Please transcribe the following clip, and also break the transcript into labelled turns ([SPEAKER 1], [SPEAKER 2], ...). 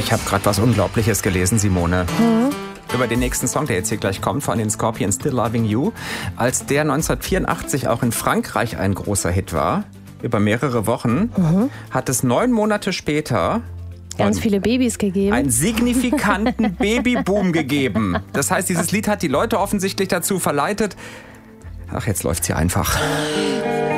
[SPEAKER 1] Ich habe gerade was Unglaubliches gelesen, Simone. Über den nächsten Song, der jetzt hier gleich kommt, von den Scorpions, Still Loving You. Als der 1984 auch in Frankreich ein großer Hit war, über mehrere Wochen, hat es 9 Monate später
[SPEAKER 2] Ganz viele Babys gegeben.
[SPEAKER 1] einen signifikanten Babyboom gegeben. Das heißt, dieses Lied hat die Leute offensichtlich dazu verleitet. Ach, jetzt läuft's hier einfach.